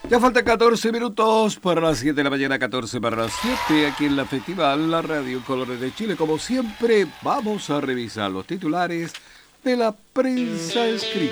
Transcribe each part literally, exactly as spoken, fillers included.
Ya faltan catorce minutos para las siete de la mañana, catorce para las siete, aquí en la Festival, la Radio Colores de Chile. Como siempre, vamos a revisar los titulares de la prensa escrita.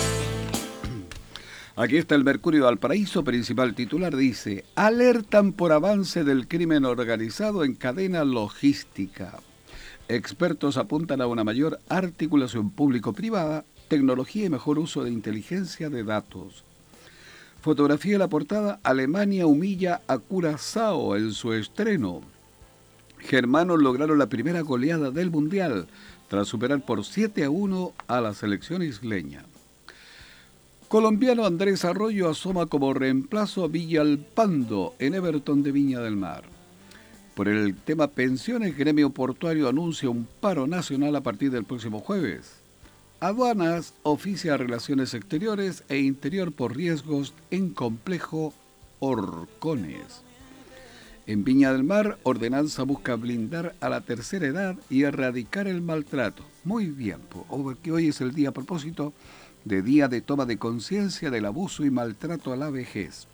Aquí está el Mercurio de Valparaíso, principal titular, dice: alertan por avance del crimen organizado en cadena logística. Expertos apuntan a una mayor articulación público-privada, tecnología y mejor uso de inteligencia de datos. Fotografía de la portada: Alemania humilla a Curazao en su estreno. Germanos lograron la primera goleada del Mundial tras superar por siete a uno a la selección isleña. Colombiano Andrés Arroyo asoma como reemplazo a Villalpando en Everton de Viña del Mar. Por el tema pensiones, Gremio Portuario anuncia un paro nacional a partir del próximo jueves. Aduanas oficia Relaciones Exteriores e Interior por riesgos en complejo Horcones. En Viña del Mar, ordenanza busca blindar a la tercera edad y erradicar el maltrato. Muy bien, porque hoy es el día, a propósito, de día de toma de conciencia del abuso y maltrato a la vejez.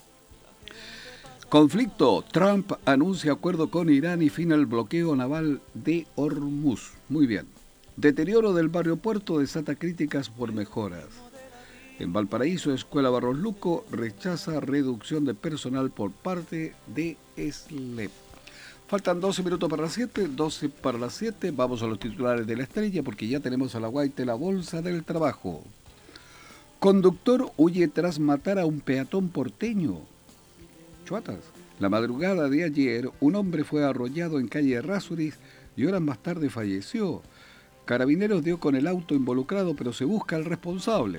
Conflicto. Trump anuncia acuerdo con Irán y fin al bloqueo naval de Hormuz. Muy bien. Deterioro del barrio Puerto desata críticas por mejoras. En Valparaíso, Escuela Barros Luco rechaza reducción de personal por parte de S L E P. Faltan doce minutos para las siete, doce para las siete. Vamos a los titulares de La Estrella porque ya tenemos a la Guaite la bolsa del trabajo. Conductor huye tras matar a un peatón porteño. Chuatas. La madrugada de ayer, un hombre fue arrollado en calle Errázuriz y horas más tarde falleció. Carabineros dio con el auto involucrado, pero se busca al responsable.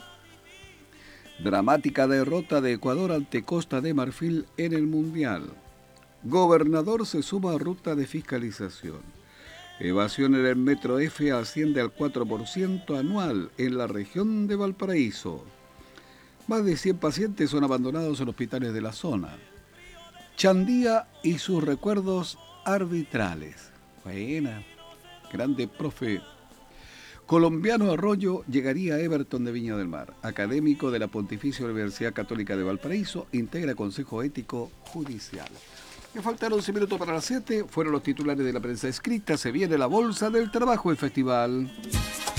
Dramática derrota de Ecuador ante Costa de Marfil en el Mundial. Gobernador se suma a ruta de fiscalización. Evasión en el Metro F asciende al cuatro por ciento anual en la región de Valparaíso. Más de cien pacientes son abandonados en hospitales de la zona. Chandía y sus recuerdos arbitrales. Buena. Grande profe. Colombiano Arroyo llegaría a Everton de Viña del Mar. Académico de la Pontificia Universidad Católica de Valparaíso, integra Consejo Ético Judicial. Me faltaron once minutos para las siete. Fueron los titulares de la prensa escrita. Se viene la bolsa del trabajo, el festival.